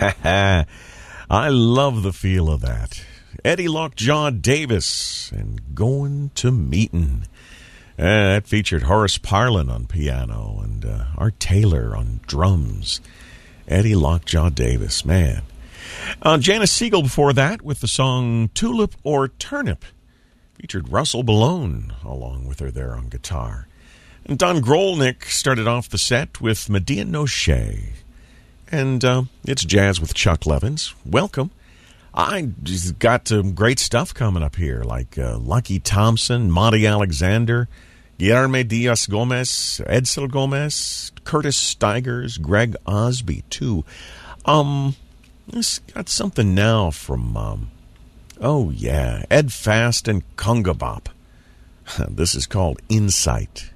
I love the feel of that. Eddie Lockjaw Davis and Going to Meetin'. That featured Horace Parlin on piano and Art Taylor on drums. Eddie Lockjaw Davis, man. Janice Siegel before that with the song Tulip or Turnip. Featured Russell Ballone along with her there on guitar. And Don Grolnick started off the set with Medea Noche. And it's jazz with Chuck Levins. Welcome. I just got great stuff coming up here, like Lucky Thompson, Monty Alexander, Guillermo Diaz-Gomez, Edsel Gomez, Curtis Stigers, Greg Osby, too. This got something now from, Ed Fast and Kunga Bop. This is called Insight.